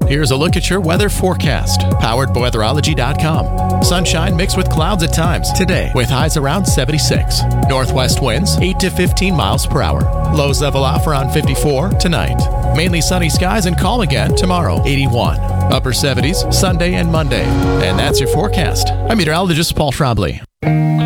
Here's a look at your weather forecast, powered by weatherology.com. Sunshine mixed with clouds at times today, with highs around 76. Northwest winds 8 to 15 miles per hour. Lows level off around 54 tonight. Mainly sunny skies and calm again tomorrow, 81. Upper 70s Sunday and Monday. And that's your forecast. I'm meteorologist Paul Schraubly.